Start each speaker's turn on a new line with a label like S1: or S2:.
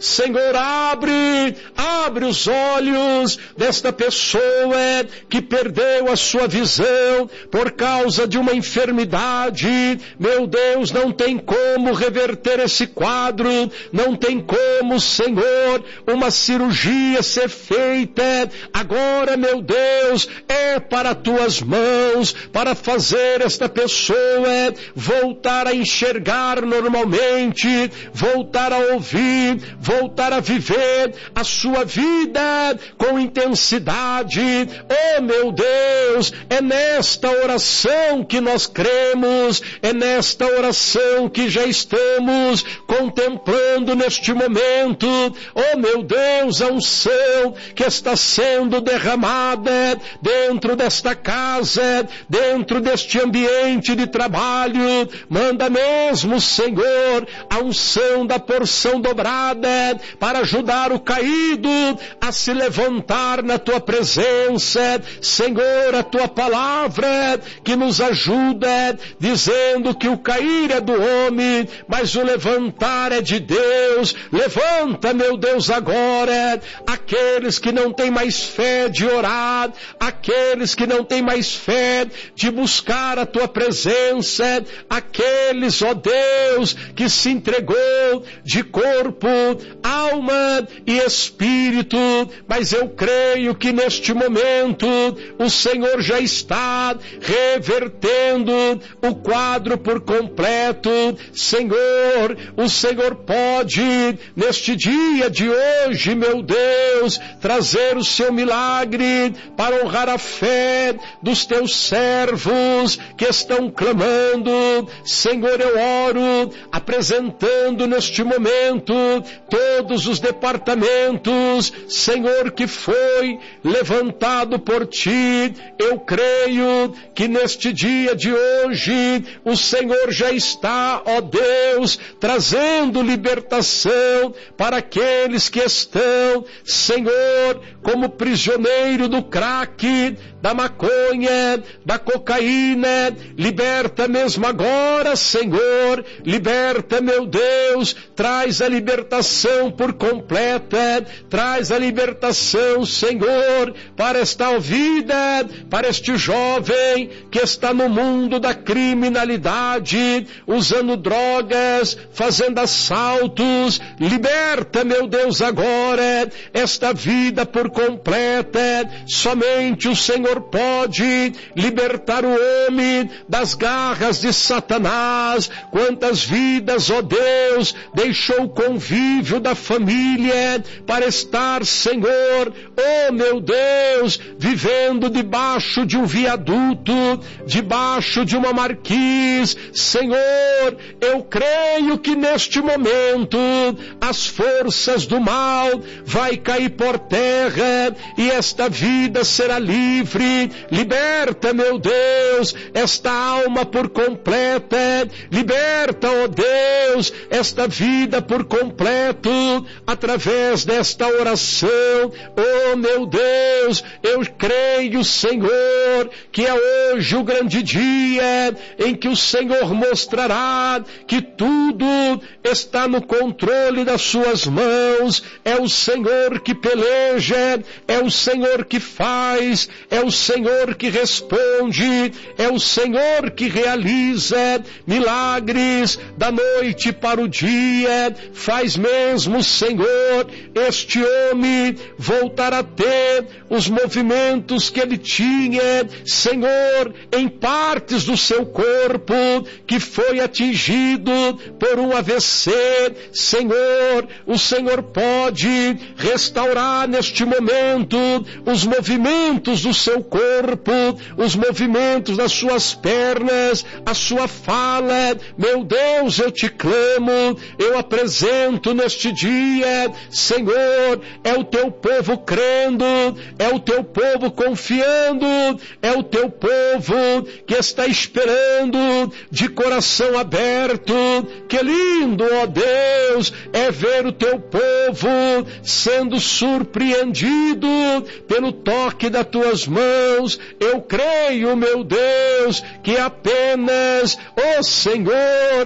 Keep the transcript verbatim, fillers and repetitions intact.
S1: Senhor, abre, abre os olhos desta pessoa que perdeu a sua visão por causa de uma enfermidade. Meu Deus, não tem como reverter esse quadro, não tem como, Senhor, uma cirurgia ser feita. Agora, meu Deus, é para tuas mãos, para fazer esta pessoa voltar a enxergar normalmente, voltar a ouvir, voltar a viver a sua vida com intensidade. Oh, meu Deus, é nesta oração que nós cremos, é nesta oração que já estamos contemplando neste momento. Oh, meu Deus, a unção que está sendo derramada dentro desta casa, dentro deste ambiente de trabalho. Manda mesmo, Senhor, a unção da porção dobrada para ajudar o caído a se levantar na tua presença. Senhor, a tua palavra que nos ajuda, dizendo que o cair é do homem, mas o levantar é de Deus. Levanta, meu Deus, agora aqueles que não têm mais fé de orar, aqueles que não têm mais fé de buscar a tua presença, aqueles, ó Deus, que se entregou de corpo, alma e espírito. Mas eu creio que neste momento o Senhor já está revertendo o quadro por completo. Senhor, o Senhor pode neste dia de hoje, meu Deus, trazer o seu milagre para honrar a fé dos teus servos que estão clamando. Senhor, eu oro apresentando neste momento todos os departamentos, Senhor, que foi levantado por ti. Eu creio que neste dia de hoje o Senhor já está, ó Deus, trazendo libertação para aqueles que estão, Senhor, como prisioneiro do crack, da maconha, da cocaína. Liberta mesmo agora, Senhor, liberta, meu Deus, traz a libertação por completa, traz a libertação, Senhor, para esta vida, para este jovem que está no mundo da criminalidade, usando drogas, fazendo assaltos. Liberta, meu Deus, agora esta vida por completa. Somente o Senhor pode libertar o homem das garras de Satanás. Quantas vidas, ó Deus, deixou o convívio da família para estar, Senhor, oh meu Deus, vivendo debaixo de um viaduto, debaixo de uma marquise. Senhor, eu creio que neste momento as forças do mal vai cair por terra e esta vida será livre. Liberta, meu Deus, esta alma por completa. Liberta, ó Deus, esta vida por completo através desta oração. Oh, meu Deus, eu creio, Senhor, que é hoje o grande dia em que o Senhor mostrará que tudo está no controle das suas mãos. É o Senhor que peleja, é o Senhor que faz, é o Senhor que responde, é o Senhor que realiza milagres da noite para o dia. Faz mesmo, Senhor, este homem voltar a ter os movimentos que ele tinha, Senhor, em partes do seu corpo que foi atingido por um A V C. Senhor, o Senhor pode restaurar neste momento os movimentos do seu corpo, os movimentos das suas pernas, a sua fala. Meu Deus, eu te clamo, eu apresento neste dia, Senhor, é o teu povo crendo, é o teu povo confiando, é o teu povo que está esperando de coração aberto. Que lindo, ó Deus, é ver o teu povo sendo surpreendido pelo toque das tuas mãos. Eu creio, meu Deus, que apenas, ó Senhor,